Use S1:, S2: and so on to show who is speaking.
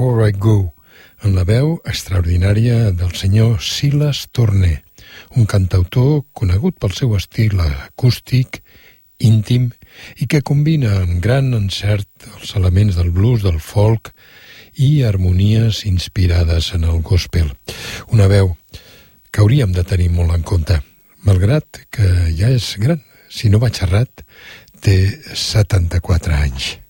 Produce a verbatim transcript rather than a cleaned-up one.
S1: Before I Go, en la veu extraordinària del senyor Silas Torner, un cantautor conegut pel seu estil acústic, íntim, i que combina amb gran encert els elements del blues, del folk i harmonies inspirades en el gospel. Una veu que hauríem de tenir molt en compte, malgrat que ja és gran. Si no vaig errat, té setanta-quatre anys.